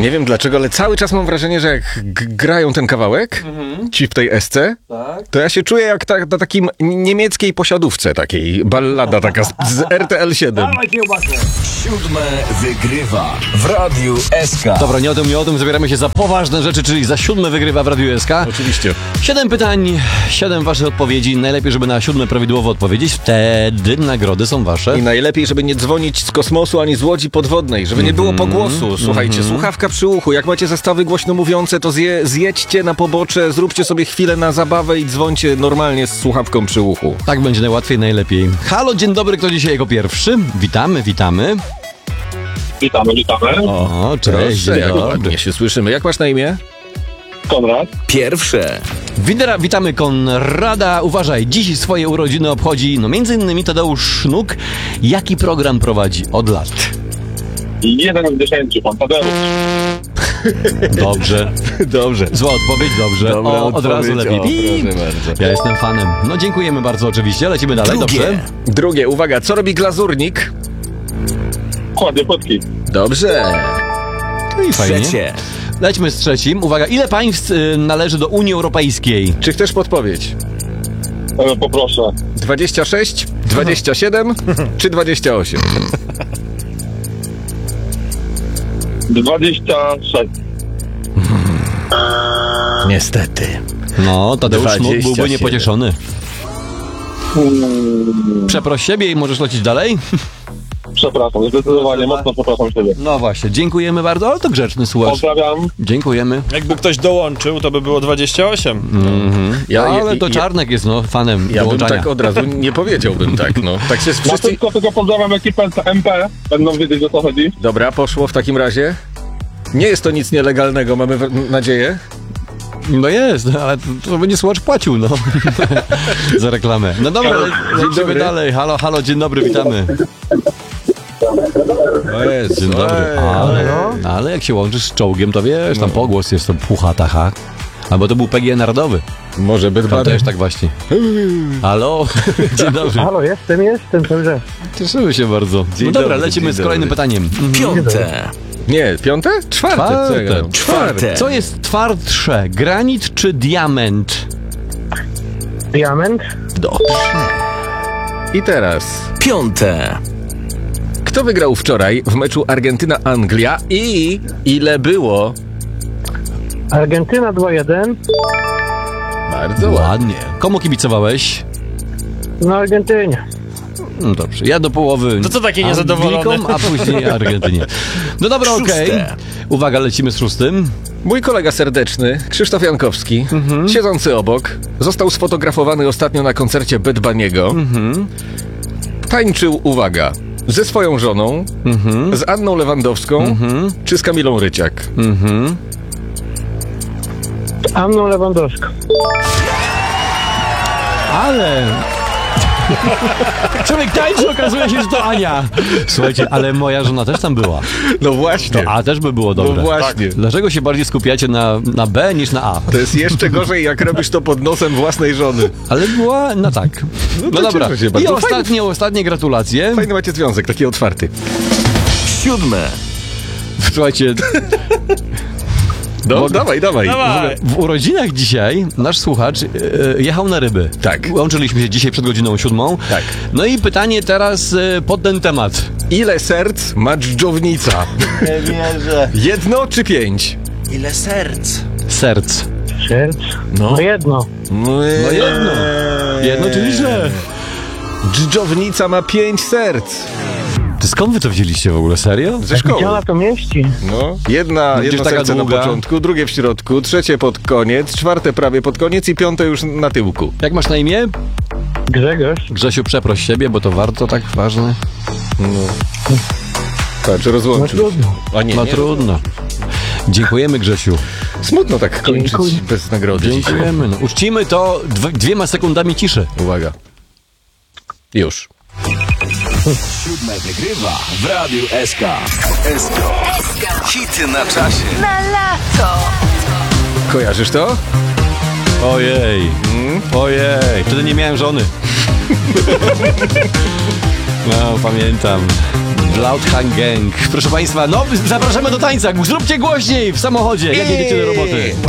Nie wiem dlaczego, ale cały czas mam wrażenie, że jak grają ten kawałek, ci w tej esce, to ja się czuję jak na takim niemieckiej posiadówce, takiej ballada taka z RTL 7. Siódme wygrywa w Radiu SK. Dobra, nie o tym, zabieramy się za poważne rzeczy, czyli za siódme wygrywa w Radiu SK. Oczywiście. 7 pytań, 7 waszych odpowiedzi. Najlepiej, żeby na 7 prawidłowo odpowiedzieć, wtedy nagrody są wasze. I najlepiej, żeby nie dzwonić z kosmosu ani z łodzi podwodnej, żeby nie było pogłosu. Słuchajcie, słuchawka przy uchu. Jak macie zestawy głośno mówiące, to zjedźcie na pobocze, zróbcie sobie chwilę na zabawę i dzwońcie normalnie z słuchawką przy uchu. Tak będzie najłatwiej, najlepiej. Halo, dzień dobry, kto dzisiaj jako pierwszy? Witamy. Witamy. O, cześć, Proszę, dzień jak dobry. ładnie się słyszymy. Jak masz na imię? Konrad. Pierwsze. Witamy Konrada. Uważaj, dziś swoje urodziny obchodzi, między innymi Tadeusz Sznuk. Jaki program prowadzi od lat? 1 z 10, pan Tadeusz. Dobrze. Dobrze. Zła odpowiedź, dobrze. Dobra Od razu odpowiedź. lepiej. Proszę bardzo. Ja jestem fanem. Dziękujemy bardzo oczywiście. Lecimy dalej, Drugie. dobrze? Drugie, uwaga, co robi glazurnik? Kładzie potki. Dobrze. No i fajnie. Trzecie. Lećmy z trzecim. Uwaga, ile państw należy do Unii Europejskiej? Czy chcesz podpowiedź? Poproszę. 26, 27 czy 28? 26. Niestety. Tadeusz Sznuk byłby 27. niepocieszony. Przeproś siebie i możesz lecieć dalej? Przepraszam, zdecydowanie mocno przepraszam siebie. No właśnie, dziękujemy bardzo, ale to grzeczny słuchacz. Pozdrawiam. Dziękujemy. Jakby ktoś dołączył, to by było 28. Ale to Czarnek jest fanem Ja bym dołączania. tak od razu nie powiedziałbym tak, Tak się Na wszyscy... szybko tylko pozdrawiam ekipę MP. Będą wiedzieć, o co chodzi. Dobra, poszło w takim razie. Nie jest to nic nielegalnego, mamy nadzieję. No jest, ale to będzie słuchacz płacił, za reklamę. No dobra, lecimy dobry. dalej. Halo, dzień dobry, witamy. Dzień dobry. Ale jak się łączysz z czołgiem, to wiesz, tam pogłos jest to puchatacha. Albo to był PG Narodowy. Może by Tam dwa. też tak właśnie. Halo, dzień dobry. Halo, jestem, dobrze. Cieszymy się bardzo. No dobra, dobry, lecimy dzień z kolejnym dobry. pytaniem. Piąte. Nie, piąte? Czwarte. Co ja gadam? Czwarte. Co jest twardsze, granit czy diament? Diament? I teraz. Piąte. Kto wygrał wczoraj w meczu Argentyna-Anglia i ile było? Argentyna 2-1. Bardzo ładnie. Ładnie. Komu kibicowałeś? No Argentynie. No dobrze, ja do połowy To co taki niezadowolony? Anglikom, a później Argentynie. No dobra, okej. Szóste. Uwaga, lecimy z szóstym. Mój kolega serdeczny, Krzysztof Jankowski, siedzący obok, został sfotografowany ostatnio na koncercie Bad Bunny'ego. Tańczył, uwaga, ze swoją żoną, z Anną Lewandowską, czy z Kamilą Ryciak. Anną Lewandowską. Ale... Człowiek tańczy, okazuje się, że to Ania. Słuchajcie, ale moja żona też tam była. No właśnie. A też by było dobre. No właśnie. Dlaczego się bardziej skupiacie na B niż na A? To jest jeszcze gorzej, jak robisz to pod nosem własnej żony. Ale była, tak. No to dobra. cieszę się I bardzo. ostatnie gratulacje. Fajny macie związek, taki otwarty. Siódme. Słuchajcie, No, dawaj. Dawaj. w urodzinach dzisiaj nasz słuchacz jechał na ryby. Tak. Łączyliśmy się dzisiaj przed godziną 7. Tak. No i pytanie teraz pod ten temat. Ile serc ma dżdżownica? Nie wierzę. 1 czy 5? Ile serc? Serc. Serc? No jedno. No jedno. Jedno, czyli źle. Dżdżownica ma 5 serc. To skąd wy to wzięliście w ogóle? Serio? Ze szkoły. Gdzie ona to mieści? No. Jedno taka serce długa. na początku, drugie w środku, trzecie pod koniec, czwarte prawie pod koniec i piąte już na tyłku. Jak masz na imię? Grzegorz. Grzesiu, przeproś siebie, bo to warto tak ważne. Patrz, No rozłączył. trudno. A nie, No nie. trudno. Dziękujemy, Grzesiu. Smutno tak kończyć Dziękuję. bez nagrody. Dziękujemy. No, uczcimy to 2 sekundami ciszy. Uwaga. Już. Siódme wygrywa w Radiu SK. Hity na czasie. Na lato. Kojarzysz to? Ojej. Ojej. Wtedy nie miałem żony. No, pamiętam. Bloodhound Gang. Proszę Państwa, no zapraszamy do tańca. Zróbcie głośniej w samochodzie, jak jedziecie do roboty.